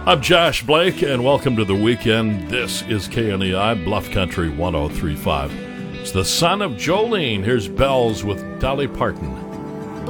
I'm Josh Blake, and welcome to the weekend. This is KNEI Bluff Country 1035. It's the son of Jolene. Here's Bells with Dolly Parton.